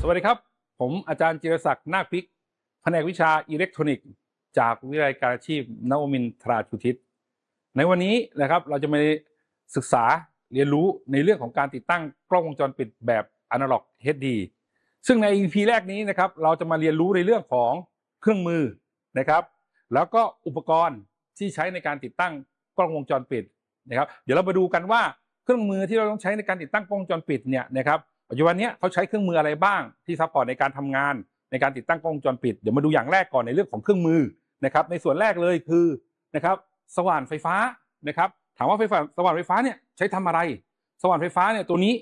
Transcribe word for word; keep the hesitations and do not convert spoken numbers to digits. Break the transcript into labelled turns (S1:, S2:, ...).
S1: สวัสดีครับผมอาจารย์จิรศักดิ์นาคพิกแผนกวิชาอิเล็กทรอนิกส์จากวิทยาลัยการอาชีพนวมินทราชุทิศในวันนี้นะครับเราจะมาศึกษาเรียนรู้ในเรื่องของการติดตั้งกล้องวงจรปิดแบบอนาล็อก เอช ดี ซึ่งใน อี พี แรกนี้นะครับเราจะมาเรียนรู้ในเรื่องของเครื่องมือนะครับแล้วก็อุปกรณ์ที่ใช้ในการติดตั้งกล้องวงจรปิดนะครับเดี๋ยวเรามาดูกันว่าเครื่องมือที่เราต้องใช้ในการติดตั้งกล้องวงจรปิดเนี่ยนะครับปัจจุบันนี้เขาใช้เครื่องมืออะไรบ้างที่ซัพพอร์ตในการทำงานในการติดตั้งกล้องวงจรปิดเดี๋ยวมาดูอย่างแรกก่อนในเรื่องของเครื่องมือนะครับในส่วนแรกเลยคือนะครับสว่านไฟฟ้านะครับถามว่าไฟฟ้าสว่านไฟฟ้าเนี่ยใช้ทำอะไรสว่านไฟฟ้าเนี่ยตัวนี้